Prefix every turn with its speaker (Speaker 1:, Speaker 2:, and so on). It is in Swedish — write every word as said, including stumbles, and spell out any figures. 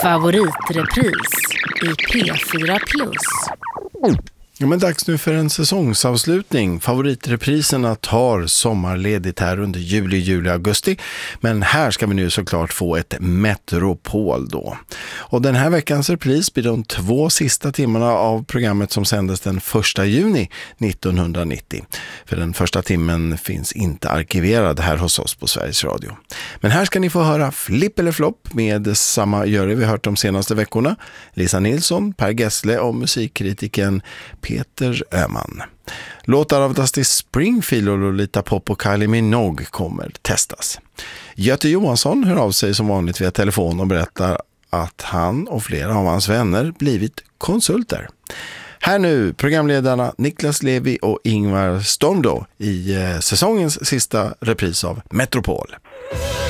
Speaker 1: Favoritrepris i P fyra plus.
Speaker 2: Ja, men dags nu för en säsongsavslutning. Favoritrepriserna tar sommarledigt här under juli, juli, augusti. Men här ska vi nu såklart få ett Metropol då. Och den här veckans repris blir de två sista timmarna av programmet som sändes den första juni nittonhundranittio. För den första timmen finns inte arkiverad här hos oss på Sveriges Radio. Men här ska ni få höra Flipp eller Flopp med samma jury vi hört de senaste veckorna. Lisa Nilsson, Per Gessle och musikkritiken Peter Öhman. Låtar av Dusty Springfield och Lolita Pop och Kylie Minogue kommer testas. Göte Johansson hör av sig som vanligt via telefon och berättar att han och flera av hans vänner blivit konsulter. Här nu programledarna Niklas Levi och Ingvar Storm då i eh, säsongens sista repris av Metropol.